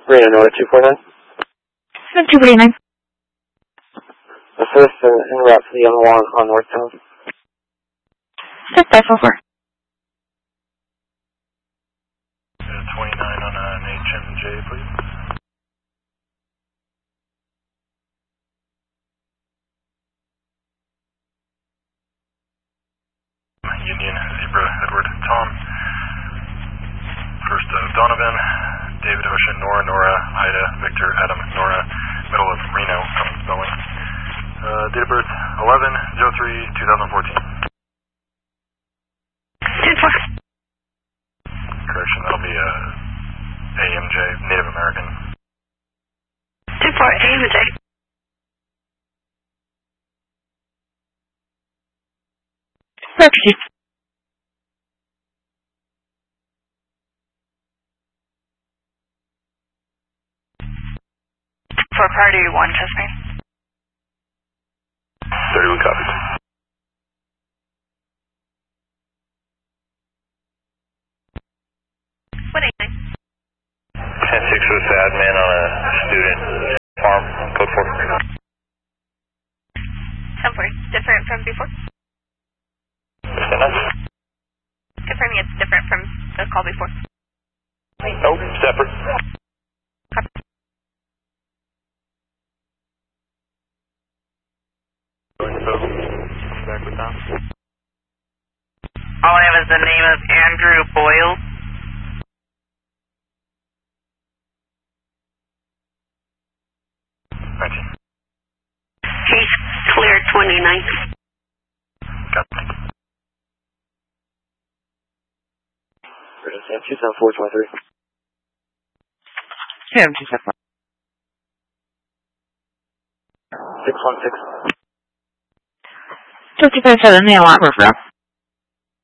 Reno, Nora 249. 249. First, en route to the Young Wong on Northtown. 6544. 29 on an HMJ, please. Union, Zebra, Edward, Tom. First, Donovan, David, Ocean, Nora, Ida, Victor, Adam, Nora, middle of Reno, coming spelling. Date of birth, 11/03/2014. 10-4. Correction, that'll be AMJ, Native American. 10-4, AMJ. Proceed. For priority 1, test me. 31 copies. What are you? 10-6 was the admin on a student farm, code 4. 10-4, different from before? Confirming it's different from the call before. Nope, separate. Copy. Back with Tom. All I have is the name of Andrew Boyle. He's clear 29. Copy. 27423. 274. 616. 257 内网 referral.